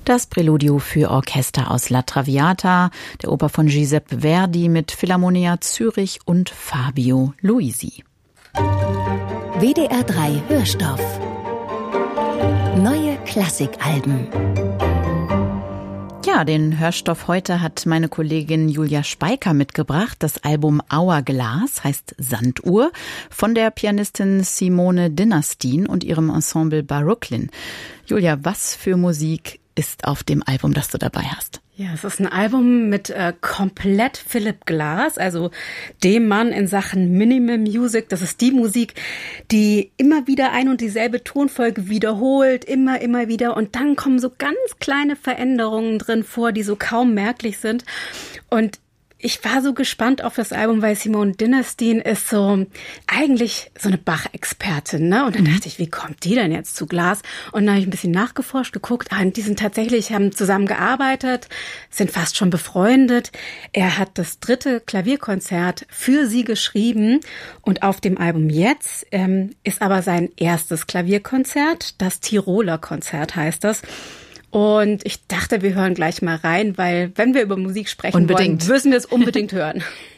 Das Präludio für Orchester aus La Traviata, der Oper von Giuseppe Verdi mit Philharmonia Zürich und Fabio Luisi. WDR 3 Hörstoff. Neue Klassikalben. Ja, den Hörstoff heute hat meine Kollegin Julia Speiker mitgebracht. Das Album Hourglass heißt Sanduhr von der Pianistin Simone Dinnerstein und ihrem Ensemble Barocklin. Julia, was für Musik ist auf dem Album, das du dabei hast? Ja, es ist ein Album mit komplett Philip Glass, also dem Mann in Sachen Minimal Music. Das ist die Musik, die immer wieder ein und dieselbe Tonfolge wiederholt, immer wieder. Und dann kommen so ganz kleine Veränderungen drin vor, die so kaum merklich sind. Und ich war so gespannt auf das Album, weil Simone Dinnerstein ist so eigentlich so eine Bach-Expertin, ne? Und dann dachte ich, wie kommt die denn jetzt zu Glass? Und dann habe ich ein bisschen nachgeforscht, geguckt. Die sind tatsächlich, haben zusammen gearbeitet, sind fast schon befreundet. Er hat das 3. Klavierkonzert für sie geschrieben. Und auf dem Album jetzt ist aber sein erstes Klavierkonzert. Das Tiroler Konzert heißt das. Und ich dachte, wir hören gleich mal rein, weil wenn wir über Musik sprechen wollen, müssen wir es unbedingt hören.